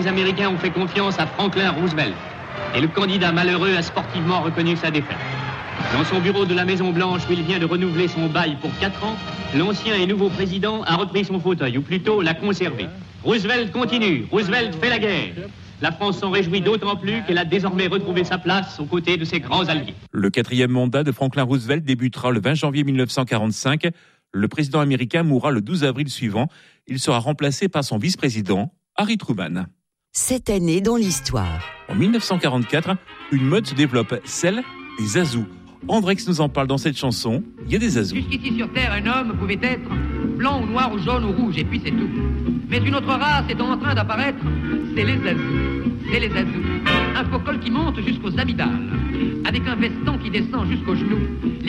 les Américains ont fait confiance à Franklin Roosevelt. Et le candidat malheureux a sportivement reconnu sa défaite. Dans son bureau de la Maison-Blanche, où il vient de renouveler son bail pour 4 ans, l'ancien et nouveau président a repris son fauteuil, ou plutôt l'a conservé. Roosevelt continue, Roosevelt fait la guerre. La France s'en réjouit d'autant plus qu'elle a désormais retrouvé sa place aux côtés de ses grands alliés. Le 4e mandat de Franklin Roosevelt débutera le 20 janvier 1945. Le président américain mourra le 12 avril suivant. Il sera remplacé par son vice-président, Harry Truman. Cette année dans l'histoire. En 1944, une mode se développe, celle des azous. Andrex nous en parle dans cette chanson. Il y a des azous. Jusqu'ici sur Terre, un homme pouvait être blanc ou noir ou jaune ou rouge, et puis c'est tout. Mais une autre race est en train d'apparaître, c'est les azous. C'est les azous. Un faux col qui monte jusqu'aux amygdales, avec un veston qui descend jusqu'aux genoux.